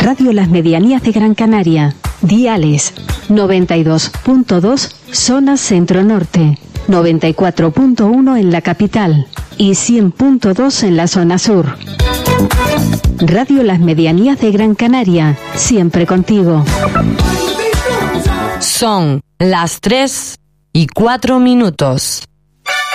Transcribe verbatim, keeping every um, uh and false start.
Radio Las Medianías de Gran Canaria. Diales noventa y dos punto dos zona centro-norte, noventa y cuatro punto uno en la capital y cien punto dos en la zona sur. Radio Las Medianías de Gran Canaria, siempre contigo. Son las tres y cuatro minutos.